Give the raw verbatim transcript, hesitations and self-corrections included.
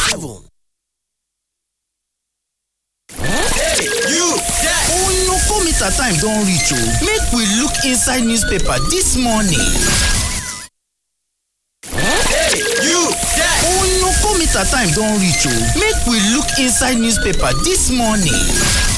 seven. Hey, you there! Onokometer time don reach o. Make we look inside newspaper this morning. Hey, you there! Onokometer time don reach o. Make we look inside newspaper this morning.